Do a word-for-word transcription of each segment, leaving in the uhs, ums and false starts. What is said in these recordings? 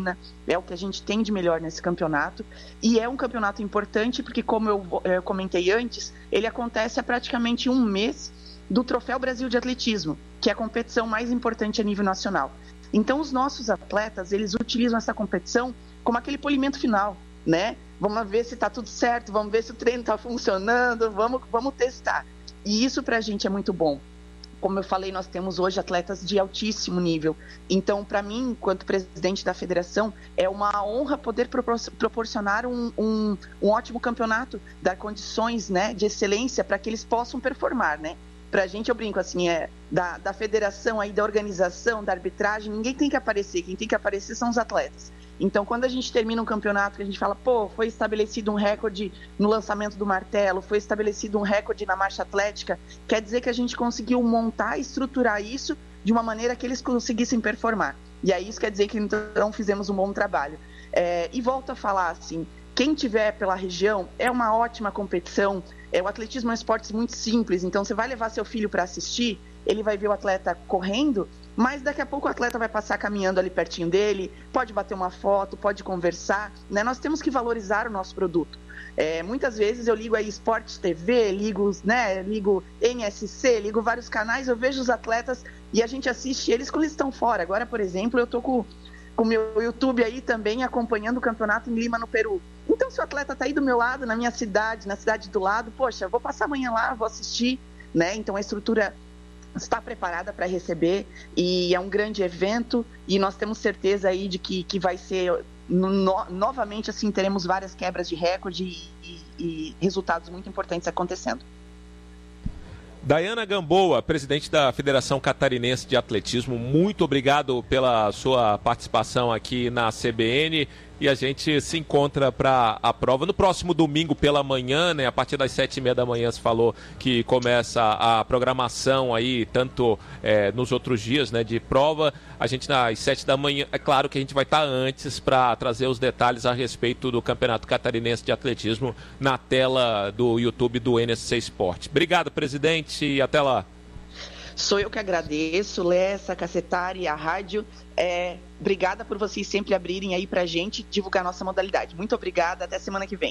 adrenalina, é o que a gente tem de melhor nesse campeonato, e é um campeonato importante porque, como eu, eu comentei antes, ele acontece há praticamente um mês do Troféu Brasil de Atletismo, que é a competição mais importante a nível nacional. Então, os nossos atletas, eles utilizam essa competição como aquele polimento final, né? Vamos ver se está tudo certo, vamos ver se o treino está funcionando, vamos, vamos testar. E isso para a gente é muito bom. Como eu falei, nós temos hoje atletas de altíssimo nível. Então, para mim, enquanto presidente da federação, é uma honra poder proporcionar um, um, um ótimo campeonato, dar condições, né, de excelência para que eles possam performar, né? Para a gente, eu brinco assim, é da, da federação, aí, da organização, da arbitragem, ninguém tem que aparecer, quem tem que aparecer são os atletas. Então, quando a gente termina um campeonato, que a gente fala, pô, foi estabelecido um recorde no lançamento do martelo, foi estabelecido um recorde na marcha atlética, quer dizer que a gente conseguiu montar e estruturar isso de uma maneira que eles conseguissem performar. E aí isso quer dizer que então fizemos um bom trabalho. É, e volto a falar assim, quem tiver pela região, é uma ótima competição. É, o atletismo é um esporte muito simples, então você vai levar seu filho para assistir, ele vai ver o atleta correndo, mas daqui a pouco o atleta vai passar caminhando ali pertinho dele, pode bater uma foto, pode conversar, né? Nós temos que valorizar o nosso produto. É, muitas vezes eu ligo aí Sport T V, ligo, né, ligo N S C, ligo vários canais, eu vejo os atletas e a gente assiste eles quando eles estão fora. Agora, por exemplo, eu estou com o meu YouTube aí também acompanhando o campeonato em Lima, no Peru. Então, se o atleta está aí do meu lado, na minha cidade, na cidade do lado, poxa, vou passar amanhã lá, vou assistir, né? Então, a estrutura está preparada para receber e é um grande evento e nós temos certeza aí de que, que vai ser no, novamente assim, teremos várias quebras de recorde e, e, e resultados muito importantes acontecendo. Daiana Gamboa, presidente da Federação Catarinense de Atletismo, muito obrigado pela sua participação aqui na C B N. E a gente se encontra para a prova no próximo domingo pela manhã, né? A partir das sete e meia da manhã se falou que começa a programação aí, tanto é, nos outros dias, né, de prova. A gente às sete da manhã, é claro que a gente vai estar antes para trazer os detalhes a respeito do Campeonato Catarinense de Atletismo na tela do YouTube do N S C Sport. Obrigado, presidente, e até lá. Sou eu que agradeço, Lessa, Cacetari e a rádio. É, obrigada por vocês sempre abrirem aí pra gente divulgar nossa modalidade. Muito obrigada, até semana que vem.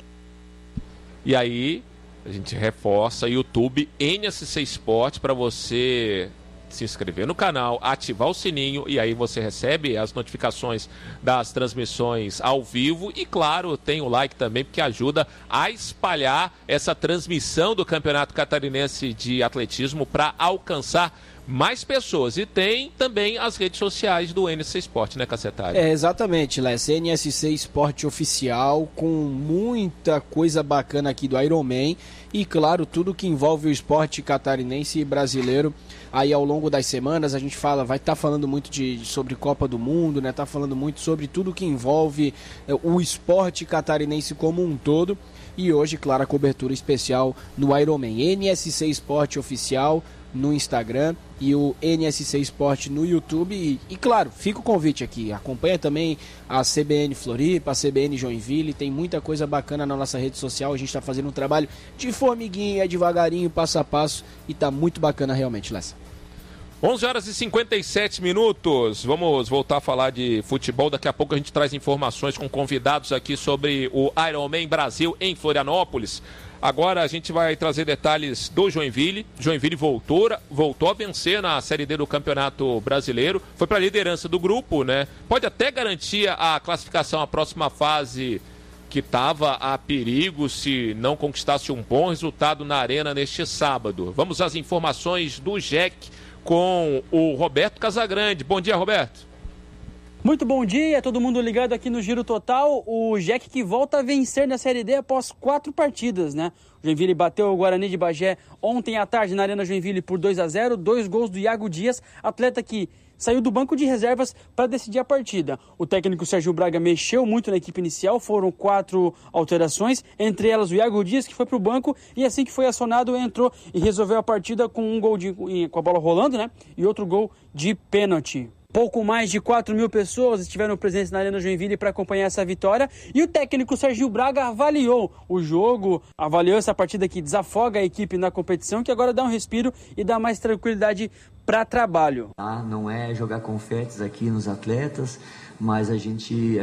E aí, a gente reforça YouTube N S C Sport para você se inscrever no canal, ativar o sininho e aí você recebe as notificações das transmissões ao vivo e, claro, tem o like também, porque ajuda a espalhar essa transmissão do Campeonato Catarinense de Atletismo para alcançar mais pessoas. E tem também as redes sociais do N S C Sport, né, Cacetari? É, exatamente, Les. N S C Sport Oficial, com muita coisa bacana aqui do Ironman e, claro, tudo que envolve o esporte catarinense e brasileiro. Aí ao longo das semanas a gente fala, vai estar tá falando muito de, sobre Copa do Mundo, né? Tá falando muito sobre tudo que envolve é, o esporte catarinense como um todo. E hoje, claro, a cobertura especial no Ironman. N S C Sport Oficial no Instagram e o N S C Sport no YouTube. E, e claro, fica o convite aqui. Acompanha também a C B N Floripa, a C B N Joinville. Tem muita coisa bacana na nossa rede social. A gente está fazendo um trabalho de formiguinha, devagarinho, passo a passo. E tá muito bacana realmente, Lessa. onze horas e cinquenta e sete minutos. Vamos voltar a falar de futebol. Daqui a pouco a gente traz informações com convidados aqui sobre o Ironman Brasil em Florianópolis. Agora a gente vai trazer detalhes do Joinville. Joinville voltou, voltou a vencer na Série D do Campeonato Brasileiro. Foi para a liderança do grupo, né? Pode até garantir a classificação à próxima fase, que estava a perigo se não conquistasse um bom resultado na Arena neste sábado. Vamos às informações do J E C com o Roberto Casagrande. Bom dia, Roberto. Muito bom dia, todo mundo ligado aqui no Giro Total. O J E C que volta a vencer na Série D após quatro partidas, né? O Joinville bateu o Guarani de Bagé ontem à tarde na Arena Joinville por dois a zero, dois gols do Iago Dias, atleta que saiu do banco de reservas para decidir a partida. O técnico Sérgio Braga mexeu muito na equipe inicial, foram quatro alterações, entre elas o Iago Dias, que foi para o banco, e assim que foi acionado, entrou e resolveu a partida com um gol de, com a bola rolando, né? E outro gol de pênalti. Pouco mais de quatro mil pessoas estiveram presentes na Arena Joinville para acompanhar essa vitória. E o técnico Sérgio Braga avaliou o jogo, avaliou essa partida que desafoga a equipe na competição, que agora dá um respiro e dá mais tranquilidade para trabalho. Ah, não é jogar confetes aqui nos atletas, mas a gente